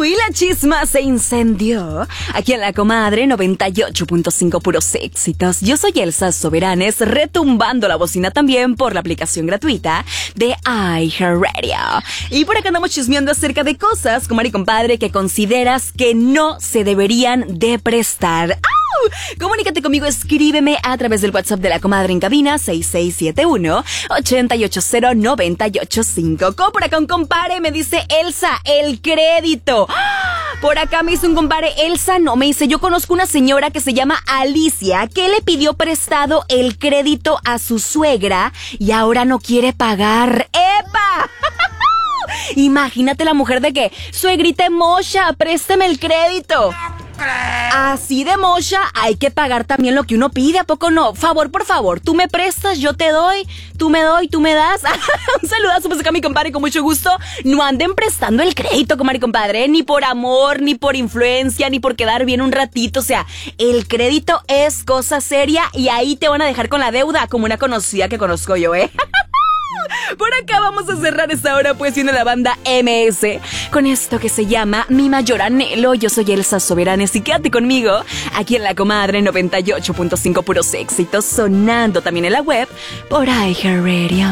Y la chisma se incendió aquí en La Comadre 98.5 puros éxitos. Yo soy Elsa Soberanes, retumbando la bocina también por la aplicación gratuita de iHeartRadio. Y por acá andamos chismeando acerca de cosas, comadre y compadre, que consideras que no se deberían de prestar. Comunícate conmigo, escríbeme a través del WhatsApp de La Comadre en cabina 6671-880985. Por acá un compadre me dice: Elsa, el crédito. Por acá me dice un compadre: Elsa, no, me dice, yo conozco una señora que se llama Alicia, que le pidió prestado el crédito a su suegra y ahora no quiere pagar. ¡Epa! Imagínate la mujer de que: suegrita mocha, préstame el crédito. Así de mocha hay que pagar también lo que uno pide, ¿a poco no? Favor por favor, tú me prestas, yo te doy, tú me das. Un saludazo pues acá a mi compadre, con mucho gusto. No anden prestando el crédito, comadre y compadre, ni por amor, ni por influencia, ni por quedar bien un ratito. O sea, el crédito es cosa seria y ahí te van a dejar con la deuda, como una conocida que conozco yo, Por acá vamos a cerrar esta hora pues viendo la banda MS con esto que se llama Mi Mayor Anhelo. Yo soy Elsa Soberanes y quédate conmigo aquí en La Comadre 98.5 puros éxitos, sonando también en la web por iHeartRadio.